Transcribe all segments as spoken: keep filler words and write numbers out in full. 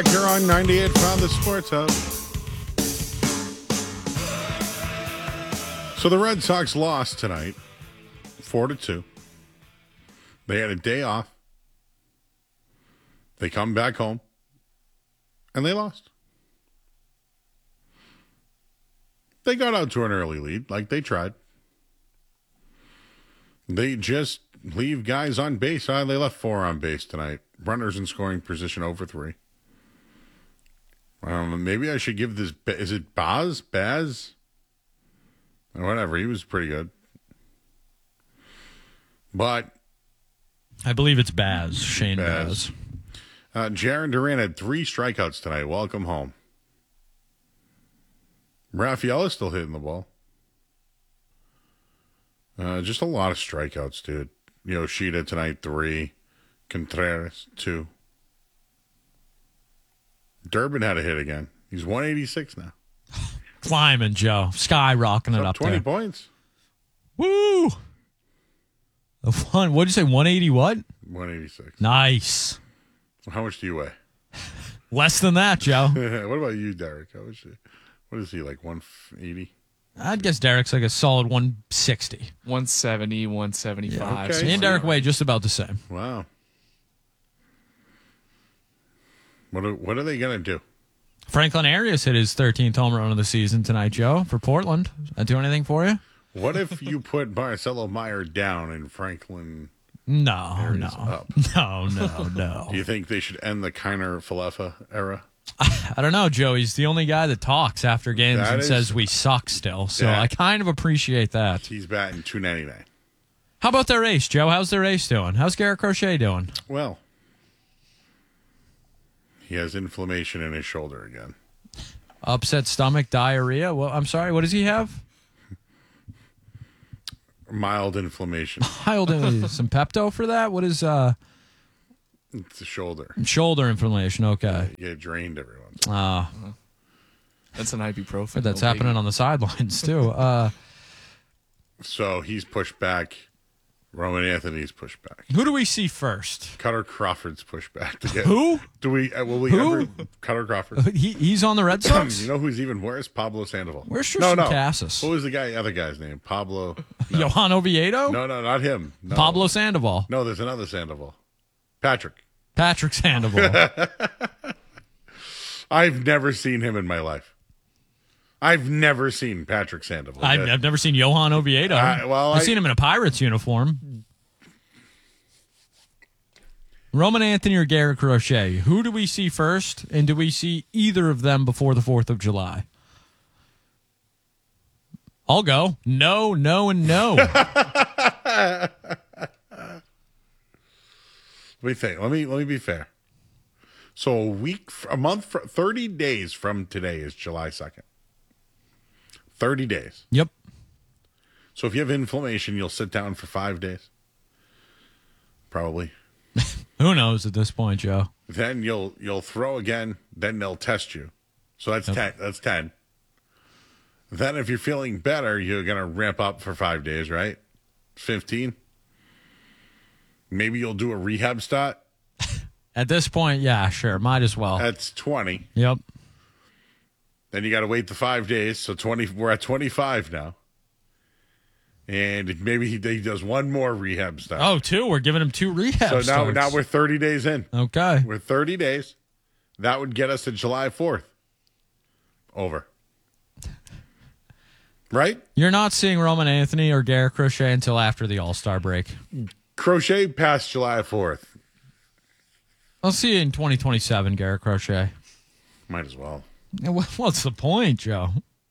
You're on ninety-eight from the Sports Hub. So the Red Sox lost tonight, four to two. They had a day off. They come back home, and they lost. They got out to an early lead, like they tried. They just leave guys on base. Uh, they left four on base tonight. Runners in scoring position over three. Um, maybe I should give this. Is it Baz? Baz? Or whatever. He was pretty good. But I believe it's Baz. Shane Baz. Baz. Uh, Jarren Duran had three strikeouts tonight. Welcome home. Rafael is still hitting the ball. Uh, just a lot of strikeouts, dude. Yoshida tonight, three. Contreras, two. Durbin had a hit again. He's one eighty-six now. Climbing, Joe. Skyrocketing it up twenty there. points. Woo! The fun. What did you say? one eighty what? one eighty-six. Nice. How much do you weigh? Less than that, Joe. What about you, Derek? How much, what is he, like one eighty? I'd guess Derek's like a solid one sixty. one seventy, one seventy-five. Yeah, okay. Me and Derek weigh just about the same. Wow. What are, what are they going to do? Franklin Arias hit his thirteenth home run of the season tonight, Joe, for Portland. That do anything for you? What if you put Marcelo Meyer down and Franklin No, Arias no. up? No, no, no. Do you think they should end the Kiner Falefa era? I don't know, Joe. He's the only guy that talks after games That and is- says we suck still. So That- I kind of appreciate that. He's batting two ninety-nine. How about their ace, Joe? How's their ace doing? How's Garrett Crochet doing? Well, he has inflammation in his shoulder again. Upset stomach, diarrhea. Well, I'm sorry. What does he have? Mild inflammation. Mild, some Pepto for that. What is uh It's the shoulder. shoulder inflammation? Okay. You get drained every once. Uh, That's an ibuprofen. that's Oh, happening baby. on the sidelines too. Uh, So he's pushed back. Roman Anthony's pushed back. who do we see first? Cutter Crawford's pushed back. To get, Who? Do we? Uh, will we Who? ever? Cutter Crawford. He he's on the Red Sox. You know who's even worse? Pablo Sandoval. Where's no, Tristan no. Cassis? What was the guy? Other guy's name? Pablo. Johan Oviedo. No, no, not him. No. Pablo Sandoval. No, there's another Sandoval. Patrick. Patrick Sandoval. I've never seen him in my life. I've never seen Patrick Sandoval. I've, I've never seen Johan Oviedo. Uh, well, I've I- seen him in a Pirates uniform. Roman Anthony or Garrett Crochet? Who do we see first, and do we see either of them before the fourth of July? I'll go. No, no, and no. Let me think. Let me let me be fair. So a week, a month, thirty days from today is July second. Thirty days. Yep. So if you have inflammation, you'll sit down for five days. Probably. Who knows at this point, Joe? Then you'll you'll throw again. Then they'll test you. So that's Yep. ten. That's ten. Then if you're feeling better, you're gonna ramp up for five days, right? Fifteen. Maybe you'll do a rehab start. At this point, yeah, sure. Might as well. That's twenty. Yep. Then you got to wait the five days. So twenty. We're at twenty-five now. And maybe he, he does one more rehab start. Oh, two. We're giving him two rehab so now, starts. now we're thirty days in. Okay. We're thirty days. That would get us to July fourth. Over. Right? You're not seeing Roman Anthony or Garrett Crochet until after the All-Star break. Crochet past July fourth. I'll see you in twenty twenty-seven, Garrett Crochet. Might as well. Yeah, wha- What's the point, Joe?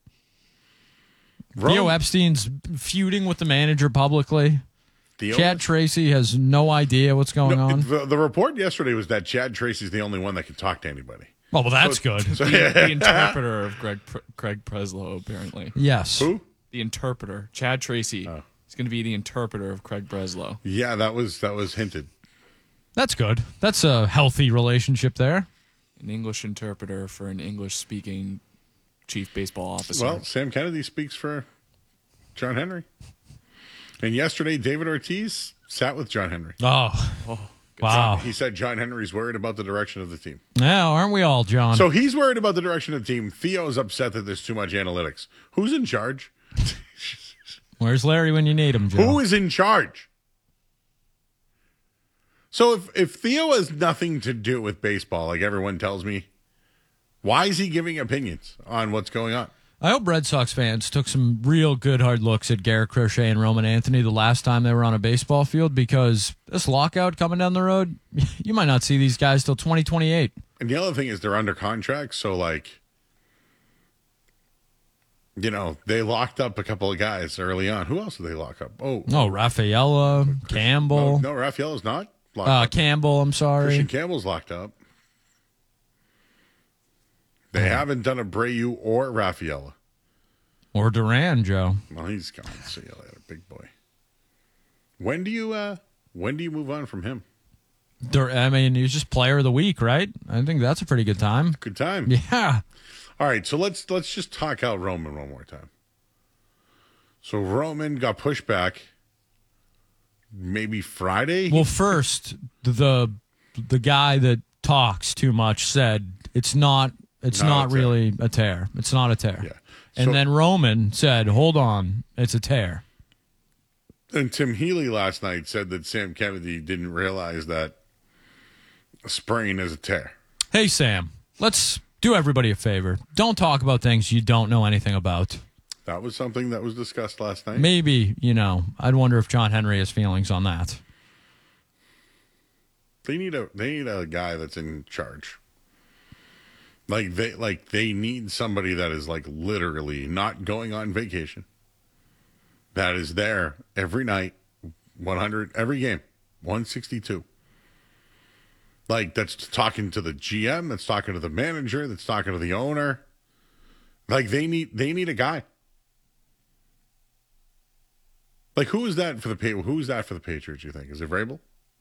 Rom- Theo Epstein's feuding with the manager publicly. the Chad Tracy has no idea what's going only- on. the, the report yesterday was that Chad Tracy's the only one that can talk to anybody. Oh, well, that's good. So, The, the interpreter of Greg Pre- Craig Breslow, apparently. Yes. who? The interpreter, Chad Tracy, Oh. is going to be the interpreter of Craig Breslow. Yeah, that was that was hinted. That's good. That's a healthy relationship there. An English interpreter for an English-speaking chief baseball officer. Well, Sam Kennedy speaks for John Henry. And yesterday, David Ortiz sat with John Henry. Oh, oh, Wow. He said John Henry's worried about the direction of the team. Yeah, aren't we all, John? So he's worried about the direction of the team. Theo's upset that there's too much analytics. Who's in charge? Where's Larry when you need him, Joe? Who is in charge? So if, if Theo has nothing to do with baseball, like everyone tells me, why is he giving opinions on what's going on? I hope Red Sox fans took some real good hard looks at Garrett Crochet and Roman Anthony the last time they were on a baseball field, because this lockout coming down the road, you might not see these guys till twenty twenty-eight. And the other thing is they're under contract, so like, you know, they locked up a couple of guys early on. Who else did they lock up? Oh, No, Rafaela, Campbell. no, no Raphael's not locked Uh, up. Campbell, I'm sorry. Christian Campbell's locked up. They haven't done a Abreu or Rafaela. Or Duran, Joe. Well, he's gone. See you later, big boy. When do you uh when do you move on from him? Dur- I mean, he was just player of the week, right? I think that's a pretty good time. Good time. Yeah. All right, so let's let's just talk out Roman one more time. So Roman got pushed back maybe Friday. Well, first, the the guy that talks too much said it's not it's Not not, a tear. really a tear. It's not a tear. Yeah. And So- then Roman said, "Hold on, it's a tear." And Tim Healy last night said that Sam Kennedy didn't realize that a sprain is a tear. Hey, Sam, let's do everybody a favor. Don't talk about things you don't know anything about. That was something that was discussed last night. Maybe, you know, I'd wonder if John Henry has feelings on that. They need a they need a guy that's in charge. Like they like they need somebody that is like literally not going on vacation. That is there every night, one hundred every game, one sixty-two. Like that's talking to the G M, that's talking to the manager, that's talking to the owner. Like they need they need a guy. Like who is that for the Pa- who is that for the Patriots? You think is it Vrabel?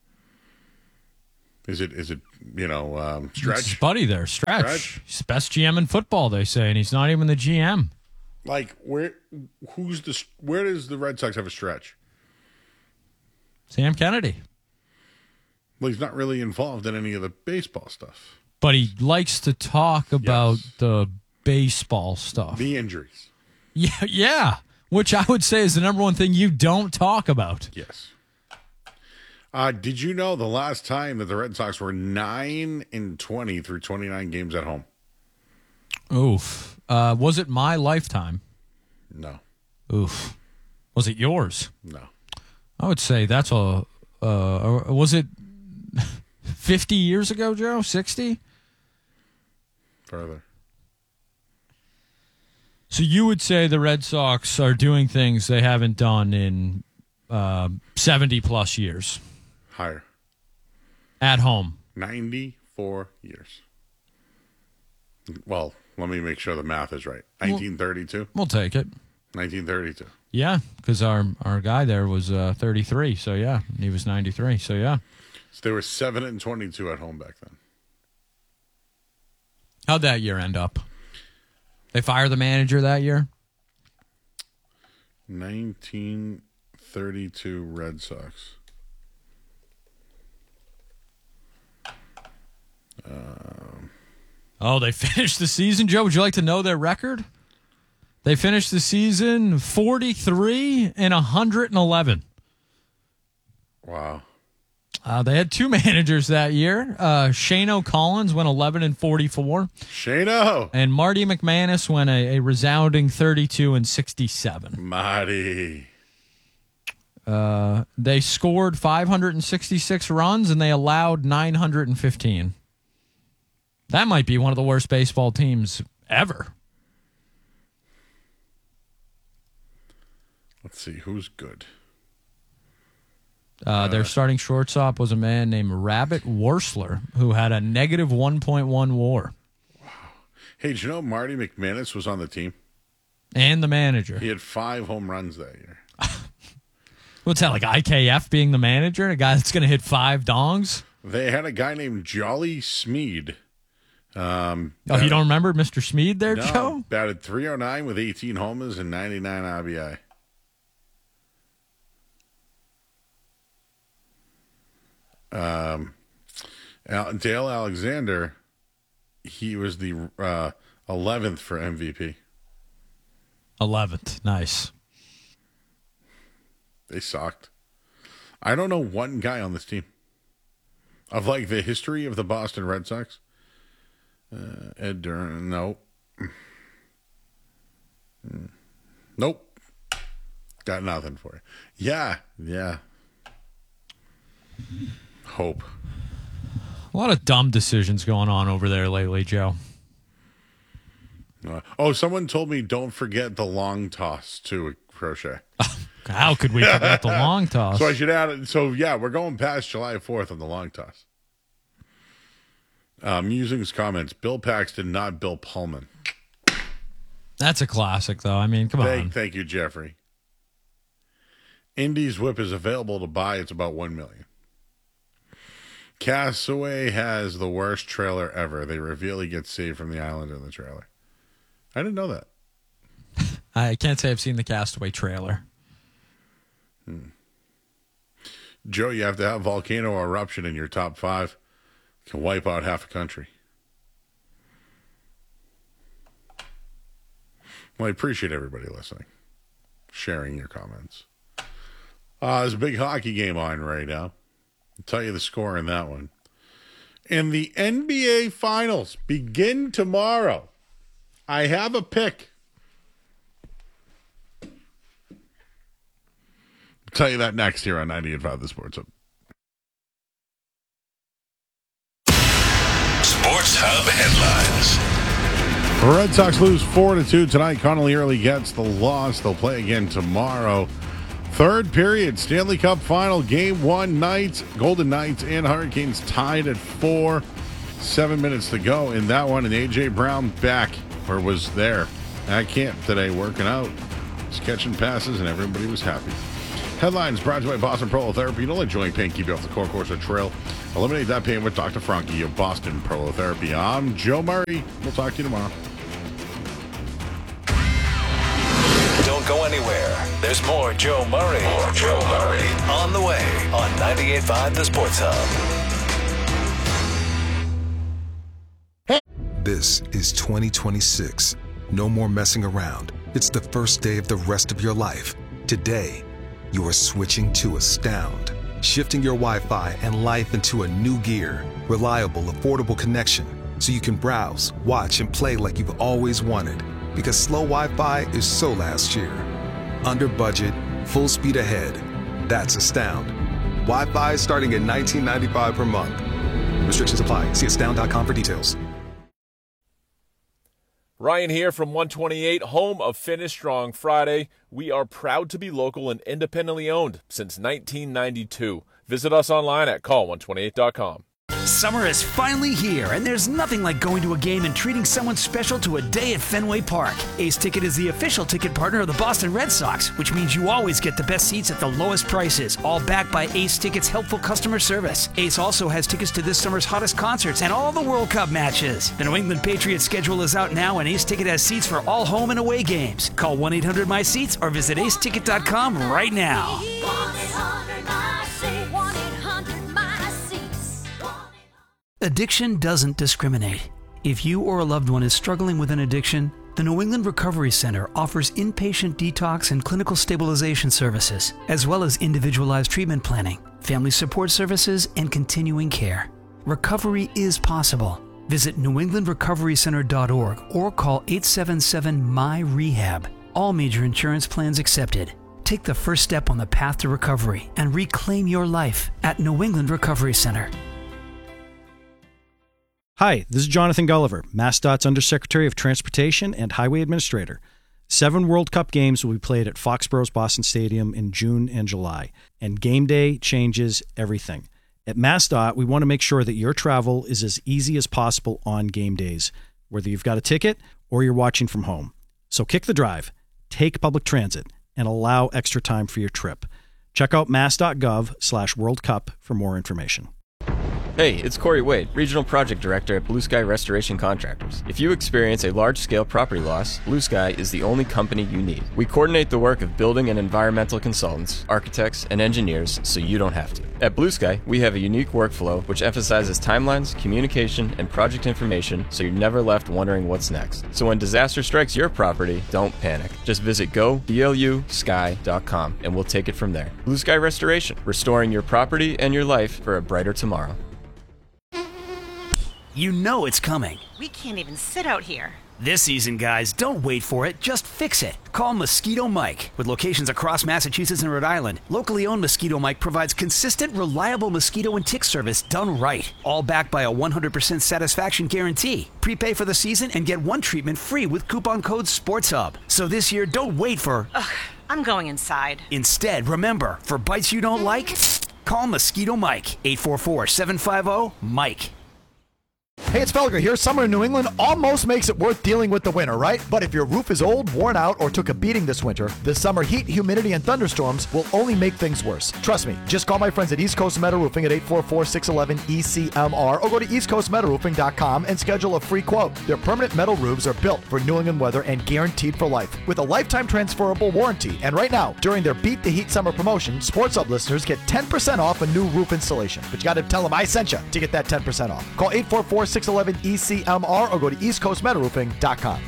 Is it is it you know um, It's Stretch? his buddy there, Stretch. Stretch. He's the best G M in football, they say, and he's not even the G M. Like where who's the where does the Red Sox have a Stretch? Sam Kennedy. Well, he's not really involved in any of the baseball stuff. But he likes to talk about Yes. the baseball stuff. The injuries. Yeah, yeah, which I would say is the number one thing you don't talk about. Yes. Uh, did you know the last time that the Red Sox were nine and twenty through twenty nine games at home? Oof. Uh, was it my lifetime? No, Oof. Was it yours? no. I would say that's a. Uh, was it fifty years ago, Joe? sixty? Further. So you would say the Red Sox are doing things they haven't done in uh, seventy plus years Higher. at home. ninety-four years. Well, let me make sure the math is right. nineteen thirty-two? We'll take it. nineteen thirty-two. Yeah, because our our guy there was uh, thirty-three, so yeah, and he was ninety-three, so yeah. So they were seven and twenty-two at home back then. How'd that year end up? They fire the manager that year? nineteen thirty-two Red Sox. Oh, they finished the season, Joe. Would you like to know their record? They finished the season forty-three and one hundred eleven. Wow. Uh, they had two managers that year. Uh, Shane Collins went eleven and forty-four, Shano. and Marty McManus went a, a resounding thirty-two and sixty-seven. Marty. Uh, they scored five hundred sixty-six runs, and they allowed nine hundred fifteen. That might be one of the worst baseball teams ever. Let's see who's good. Uh, their starting shortstop was a man named Rabbit Worsler, who had a negative one point one WAR, Hey, did you know Marty McManus was on the team? and the manager. He had five home runs that year. What's that, like I K F being the manager? A guy that's going to hit five dongs? They had a guy named Jolly Smeed. Um, Oh, you don't remember Mister Smead there, no, Joe? batted three oh nine with eighteen homers and ninety-nine R B I. Um, Al- Dale Alexander, he was the uh, eleventh for M V P. eleventh. Nice. They sucked. I don't know one guy on this team. Of like the history of the Boston Red Sox. Uh, Ed Duran, no. Nope. Got nothing for you. Yeah, yeah. Hope. A lot of dumb decisions going on over there lately, Joe. Uh, oh, someone told me don't forget the long toss to Crochet. How could we forget the long toss? So I should add it. So yeah, we're going past July fourth on the long toss. Uh, Musings comments: Bill Paxton, not Bill Pullman. That's a classic, though. I mean, come Thank, on. thank you, Jeffrey. Indy's whip is available to buy. It's about one million. Castaway has the worst trailer ever. They reveal he gets saved from the island in the trailer. I didn't know that. I can't say I've seen the Castaway trailer. Hmm. Joe, you have to have volcano eruption in your top five. Can wipe out half a country. Well, I appreciate everybody listening, sharing your comments. Uh, there's a big hockey game on right now. I'll tell you the score in that one. And the N B A Finals begin tomorrow. I have a pick. I'll tell you that next here on ninety-eight point five The Sports Hub. Sports Hub headlines. The Red Sox lose four to two tonight. Connolly Early gets the loss. They'll play again tomorrow. Third period, Stanley Cup final, game one, Knights, Golden Knights and Hurricanes tied at four. Seven minutes to go in that one, and A J Brown back, or was there at camp today working out. Just catching passes, and everybody was happy. Headlines brought to you by Boston Prolotherapy. Don't let joint pain keep you off the core course or trail. Eliminate that pain with Doctor Frankie of Boston Prolotherapy. I'm Joe Murray. We'll talk to you tomorrow. Don't go anywhere. There's more Joe Murray. More Joe Murray. On the way on ninety-eight point five The Sports Hub. This is twenty twenty-six. No more messing around. It's the first day of the rest of your life. Today, you are switching to Astound. Shifting your Wi-Fi and life into a new gear. Reliable, affordable connection. So you can browse, watch, and play like you've always wanted. Because slow Wi-Fi is so last year. Under budget, full speed ahead. That's Astound. Wi-Fi starting at nineteen ninety-five per month. Restrictions apply. See astound dot com for details. Ryan here from one twenty-eight, home of Finish Strong Friday. We are proud to be local and independently owned since nineteen ninety-two. Visit us online at call one twenty-eight dot com. Summer is finally here, and there's nothing like going to a game and treating someone special to a day at Fenway Park. Ace Ticket is the official ticket partner of the Boston Red Sox, which means you always get the best seats at the lowest prices, all backed by Ace Ticket's helpful customer service. Ace also has tickets to this summer's hottest concerts and all the World Cup matches. The New England Patriots schedule is out now, and Ace Ticket has seats for all home and away games. Call one eight hundred my seats or visit ace ticket dot com right now. Addiction doesn't discriminate. If you or a loved one is struggling with an addiction, the New England Recovery Center offers inpatient detox and clinical stabilization services, as well as individualized treatment planning, family support services, and continuing care. Recovery is possible. Visit new england recovery center dot org or call eight seven seven M Y R E H A B. All major insurance plans accepted. Take the first step on the path to recovery and reclaim your life at New England Recovery Center. Hi, this is Jonathan Gulliver, MassDOT's Undersecretary of Transportation and Highway Administrator. Seven World Cup games will be played at Foxborough's Boston Stadium in June and July, and game day changes everything. At MassDOT, we want to make sure that your travel is as easy as possible on game days, whether you've got a ticket or you're watching from home. So kick the drive, take public transit, and allow extra time for your trip. Check out mass dot gov slash World Cup for more information. Hey, it's Corey Wade, Regional Project Director at Blue Sky Restoration Contractors. If you experience a large-scale property loss, Blue Sky is the only company you need. We coordinate the work of building and environmental consultants, architects, and engineers so you don't have to. At Blue Sky, we have a unique workflow which emphasizes timelines, communication, and project information so you're never left wondering what's next. So when disaster strikes your property, don't panic. Just visit go blu sky dot com and we'll take it from there. Blue Sky Restoration, restoring your property and your life for a brighter tomorrow. You know it's coming. We can't even sit out here. This season, guys, don't wait for it. Just fix it. Call Mosquito Mike. With locations across Massachusetts and Rhode Island, locally owned Mosquito Mike provides consistent, reliable mosquito and tick service done right. All backed by a one hundred percent satisfaction guarantee. Prepay for the season and get one treatment free with coupon code SPORTSHUB. So this year, don't wait for... Ugh, I'm going inside. Instead, remember, for bites you don't like, call Mosquito Mike. eight four four, seven five zero, Mike. Hey, it's Felger here. Summer in New England almost makes it worth dealing with the winter, right? But if your roof is old, worn out, or took a beating this winter, the summer heat, humidity, and thunderstorms will only make things worse. Trust me. Just call my friends at East Coast Metal Roofing at eight four four, six one one, E C M R or go to east coast metal roofing dot com and schedule a free quote. Their permanent metal roofs are built for New England weather and guaranteed for life with a lifetime transferable warranty. And right now, during their Beat the Heat Summer promotion, Sports Hub listeners get ten percent off a new roof installation. But you got to tell them I sent you to get that ten percent off. Call eight four four, six one one, E C M R or go to east coast metal roofing dot com.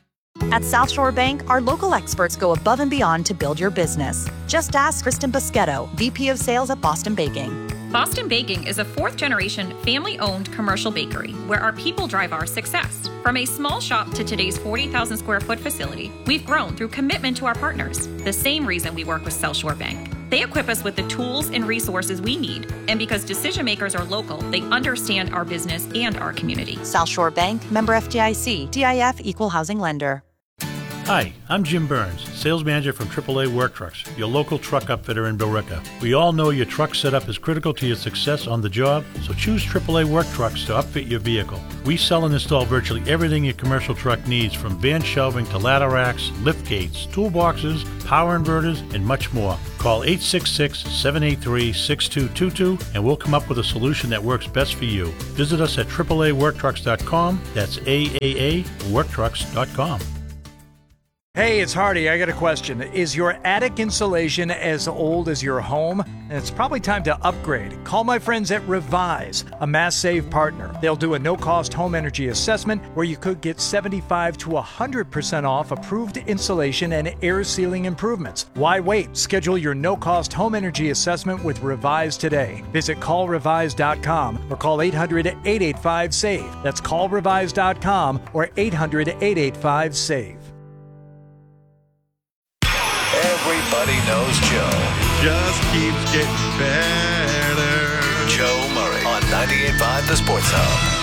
At South Shore Bank, our local experts go above and beyond to build your business. Just ask Kristen Boschetto, V P of Sales at Boston Baking. Boston Baking is a fourth-generation, family-owned commercial bakery where our people drive our success. From a small shop to today's forty thousand square foot facility, we've grown through commitment to our partners, the same reason we work with South Shore Bank. They equip us with the tools and resources we need, and because decision makers are local, they understand our business and our community. South Shore Bank, member F D I C, D I F Equal Housing Lender. Hi, I'm Jim Burns, sales manager from triple A Work Trucks, your local truck upfitter in Billerica. We all know your truck setup is critical to your success on the job, so choose triple A Work Trucks to upfit your vehicle. We sell and install virtually everything your commercial truck needs, from van shelving to ladder racks, lift gates, toolboxes, power inverters, and much more. Call eight six six, seven eight three, six two two two and we'll come up with a solution that works best for you. Visit us at triple A work trucks dot com. That's A A A work trucks dot com. Hey, it's Hardy. I got a question. Is your attic insulation as old as your home? It's probably time to upgrade. Call my friends at Revise, a Mass Save partner. They'll do a no-cost home energy assessment where you could get seventy-five to one hundred percent off approved insulation and air sealing improvements. Why wait? Schedule your no-cost home energy assessment with Revise today. Visit call revise dot com or call eight hundred, eight eight five, SAVE. That's call revise dot com or eight hundred, eight eight five, SAVE. Everybody knows Joe. Just keeps getting better. Joe Murray on ninety-eight point five The Sports Hub.